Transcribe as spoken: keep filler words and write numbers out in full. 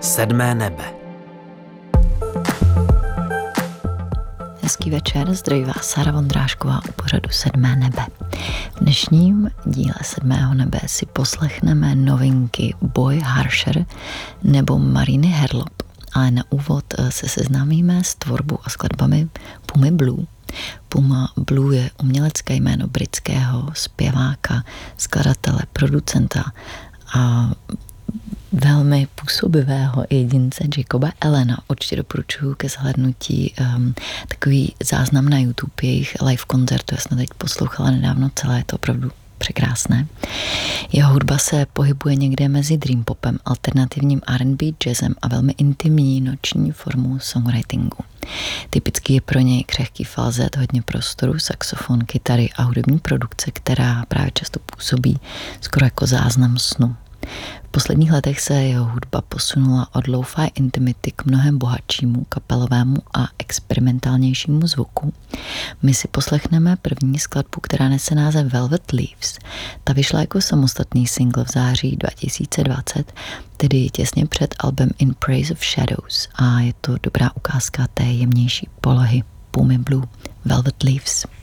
Sedmé nebe. Hezký večer, zdraví vás Sára Vondrášková u pořadu Sedmé nebe. V dnešním díle Sedmého nebe si poslechneme novinky Boy Harsher nebo Mariny Herlop, ale na úvod se seznámíme s tvorbou a skladbami Pumy Blue. Puma Blue je umělecké jméno britského zpěváka, skladatele, producenta a velmi působivého jedince Jacoba Allena. Určitě doporučuji ke zhlédnutí um, takový záznam na YouTube jejich live koncertu. Já jsem teď poslouchala nedávno celé, je to opravdu překrásné. Jeho hudba se pohybuje někde mezi dream popem, alternativním R and B, jazzem a velmi intimní noční formou songwritingu. Typický je pro něj křehký falzet, hodně prostoru, saxofon, kytary a hudební produkce, která právě často působí skoro jako záznam snu. V posledních letech se jeho hudba posunula od lo-fi intimity k mnohem bohatšímu, kapelovému a experimentálnějšímu zvuku. My si poslechneme první skladbu, která nese název Velvet Leaves. Ta vyšla jako samostatný single v září dva tisíce dvacet, tedy těsně před albem In Praise of Shadows, a je to dobrá ukázka té jemnější polohy Pumy Blue. Velvet Leaves.